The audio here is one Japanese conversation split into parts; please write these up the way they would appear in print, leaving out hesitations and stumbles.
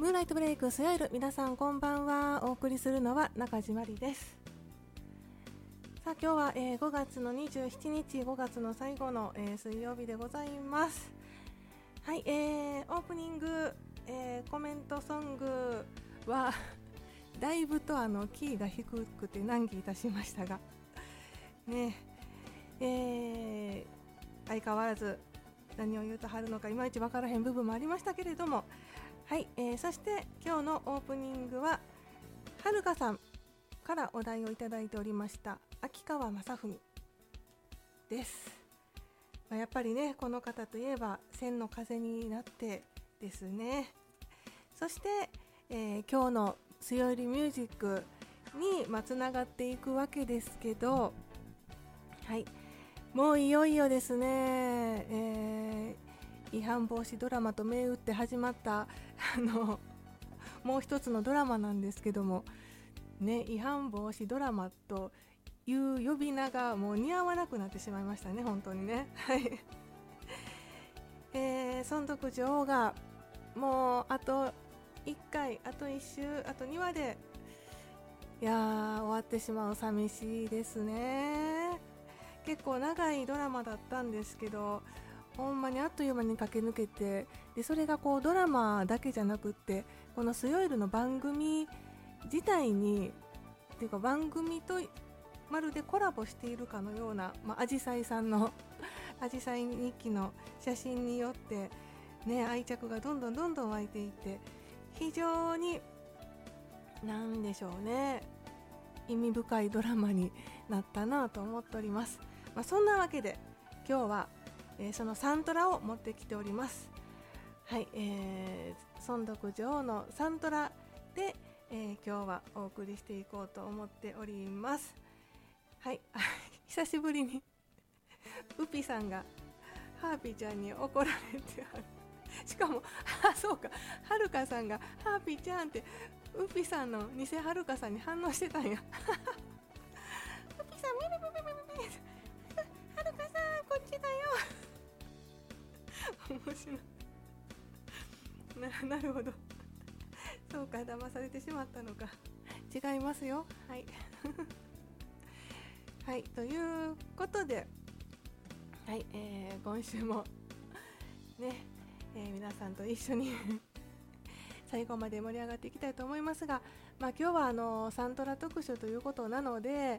ムーンライトブレイクスヤイル、皆さんこんばんは。お送りするのは中島里です。さあ今日は、5月の27日、5月の最後の、水曜日でございます。はい、オープニング、コメントソングはだいぶとキーが低くて難儀いたしましたがね、相変わらず何を言うとはるのかいまいちわからへん部分もありましたけれども、はい、そして今日のオープニングははるかさんからお題をいただいておりました秋川雅史です。やっぱりね、この方といえば千の風になってですね。そして、今日の強いりミュージックに、つながっていくわけですけど、はい、もういよいよですね、違反防止ドラマと銘打って始まったもう一つのドラマなんですけどもね、違反防止ドラマという呼び名がもう似合わなくなってしまいましたね、本当にね。はい、損得女王がもうあと1回、あと1週、あと2話で終わってしまう。寂しいですね。結構長いドラマだったんですけど、ほんまにあっという間に駆け抜けて、でそれがこうドラマだけじゃなくって、このスヨイルの番組自体にっていうか、番組とまるでコラボしているかのような、アジサイさんのアジサイ日記の写真によってね、愛着がどんどん湧いていて、非常になんでしょうね、意味深いドラマになったなと思っております。そんなわけで今日は、そのサントラを持ってきております。はい、損得女王のサントラで、今日はお送りしていこうと思っております。はい、久しぶりにウピさんがハーピーちゃんに怒られてある。しかもそうか、はるかさんがハーピーちゃんってウピさんの偽はるかさんに反応してたんや。ウピさん、ミルミルミルミル、はるかさんこっちだよ。面白い なるほど、そうか、騙されてしまったのか。違いますよ。はいはい、ということで、はい、今週もね、皆さんと一緒に最後まで盛り上がっていきたいと思いますが、今日はサントラ特集ということなので、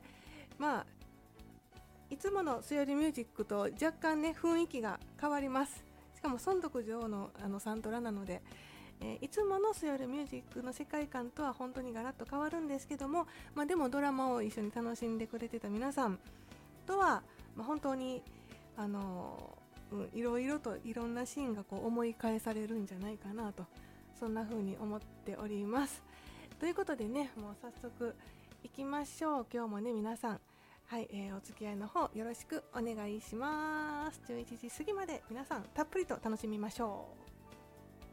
いつものスヨリミュージックと若干ね雰囲気が変わります。しかも損得女王のサントラなので、いつものスヨリミュージックの世界観とは本当にガラッと変わるんですけども、でもドラマを一緒に楽しんでくれてた皆さんとは、本当にいろいろといろんなシーンがこう思い返されるんじゃないかなと、そんな風に思っております。ということでね、もう早速いきましょう。今日もね皆さん、はい、お付き合いの方よろしくお願いします。11時過ぎまで皆さんたっぷりと楽しみましょう。